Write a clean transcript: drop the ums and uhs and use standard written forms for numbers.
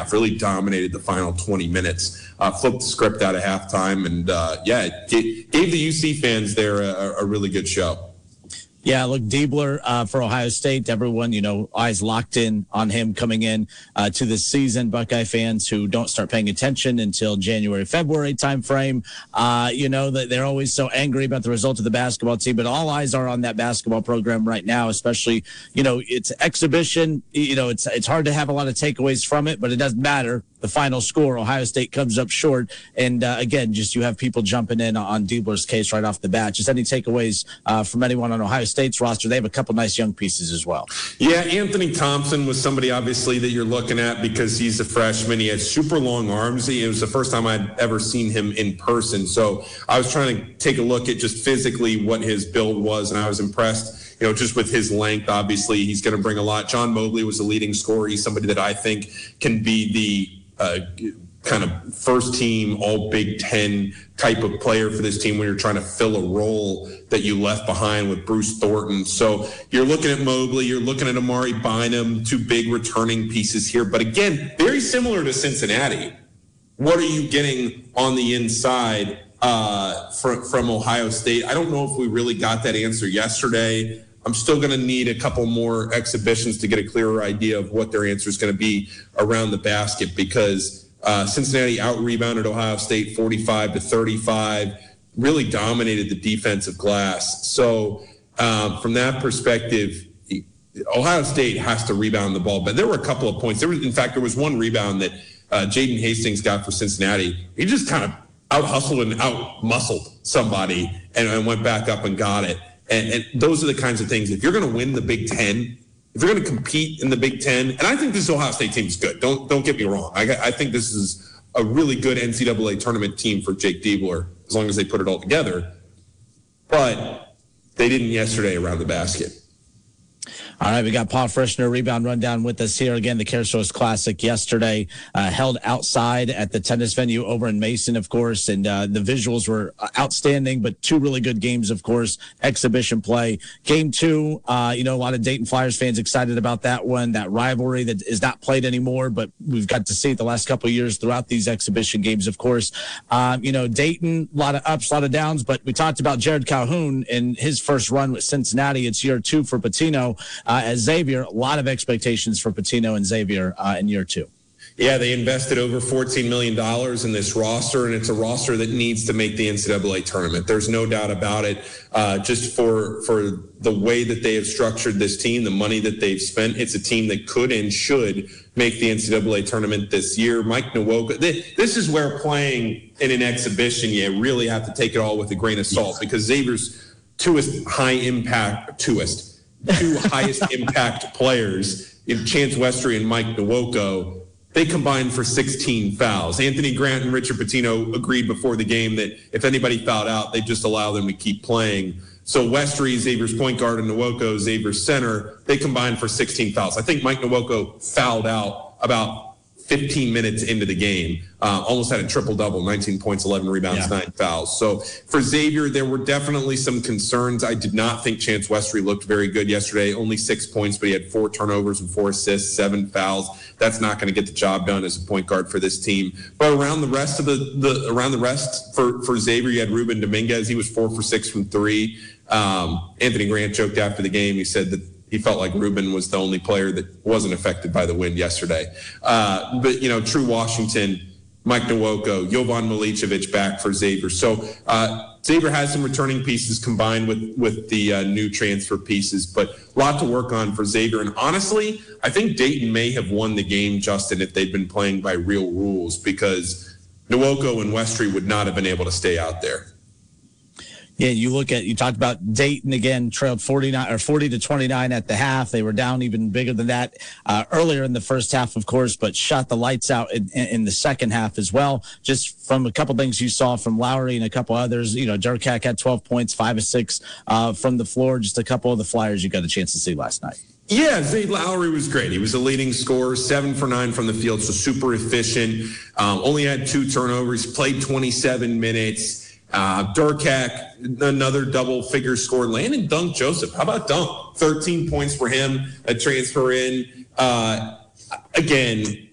half, really dominated the final 20 minutes, flipped the script out of halftime, and gave the UC fans there a really good show. Yeah, look, Diebler for Ohio State. Everyone, eyes locked in on him coming in to this season. Buckeye fans who don't start paying attention until January, February timeframe, that they're always so angry about the result of the basketball team. But all eyes are on that basketball program right now, especially, it's exhibition. It's hard to have a lot of takeaways from it, but it doesn't matter. The final score, Ohio State comes up short. And again, just you have people jumping in on Diebler's case right off the bat. Just any takeaways from anyone on Ohio State's roster? They have a couple nice young pieces as well. Yeah, Anthony Thompson was somebody obviously that you're looking at because he's a freshman. He had super long arms. It was the first time I'd ever seen him in person. So I was trying to take a look at just physically what his build was, and I was impressed. Just with his length, obviously he's going to bring a lot. John Mobley was the leading scorer. He's somebody that I think can be the kind of first team all Big Ten type of player for this team when you're trying to fill a role that you left behind with Bruce Thornton. So you're looking at Mobley, you're looking at Amari Bynum, two big returning pieces here. But again, very similar to Cincinnati. What are you getting on the inside from Ohio State? I don't know if we really got that answer yesterday. I'm still going to need a couple more exhibitions to get a clearer idea of what their answer is going to be around the basket because Cincinnati out-rebounded Ohio State 45-35, really dominated the defensive glass. So from that perspective, Ohio State has to rebound the ball. But there were a couple of points. There was one rebound that Jaden Hastings got for Cincinnati. He just kind of out-hustled and out-muscled somebody and went back up and got it. And those are the kinds of things. If you're going to win the Big Ten, if you're going to compete in the Big Ten, and I think this Ohio State team is good. Don't get me wrong. I think this is a really good NCAA tournament team for Jake Diebler, as long as they put it all together. But they didn't yesterday around the basket. All right, we got Paul Frischner, rebound rundown with us here. Again, the CareSource Classic yesterday held outside at the tennis venue over in Mason, of course, and the visuals were outstanding, but two really good games, of course, exhibition play. Game two, a lot of Dayton Flyers fans excited about that one, that rivalry that is not played anymore, but we've got to see it the last couple of years throughout these exhibition games, of course. Dayton, a lot of ups, a lot of downs, but we talked about Jared Calhoun in his first run with Cincinnati. It's year two for Pitino. As Xavier, a lot of expectations for Pitino and Xavier in year two. Yeah, they invested over $14 million in this roster, and it's a roster that needs to make the NCAA tournament. There's no doubt about it. Just for the way that they have structured this team, the money that they've spent, it's a team that could and should make the NCAA tournament this year. Mike Nwokowo, this is where playing in an exhibition, you really have to take it all with a grain of salt because Xavier's two highest impact players in Chance Westry and Mike Nwokowo, they combined for 16 fouls. Anthony Grant and Richard Pitino agreed before the game that if anybody fouled out, they'd just allow them to keep playing. So Westry, Xavier's point guard, and Nwokowo, Xavier's center, they combined for 16 fouls. I think Mike Nwokowo fouled out about 15 minutes into the game, almost had a triple-double, 19 points, 11 rebounds, 9 fouls. So for Xavier, there were definitely some concerns. I did not think Chance Westry looked very good yesterday. Only 6 points, but he had 4 turnovers and 4 assists, 7 fouls. That's not going to get the job done as a point guard for this team. But around the rest of for Xavier, you had Ruben Dominguez. He was 4 for 6 from 3. Anthony Grant joked after the game. He said that he felt like Ruben was the only player that wasn't affected by the wind yesterday. But True Washington, Mike Nwokowo, Jovan Milicevic back for Xavier. So Xavier has some returning pieces combined with the new transfer pieces, but a lot to work on for Xavier. And honestly, I think Dayton may have won the game, Justin, if they'd been playing by real rules, because Nwokowo and Westry would not have been able to stay out there. Yeah, you talked about Dayton again, trailed 40 to 29 at the half. They were down even bigger than that earlier in the first half, of course, but shot the lights out in the second half as well. Just from a couple things you saw from Lowry and a couple others, Durkak had 12 points, 5 of 6 from the floor. Just a couple of the Flyers you got a chance to see last night. Yeah, Zay Lowry was great. He was a leading scorer, 7 for 9 from the field, so super efficient. Only had 2 turnovers, played 27 minutes. Durkak, another double-figure score. Landon Dunk Joseph, how about Dunk? 13 points for him, a transfer in. Again,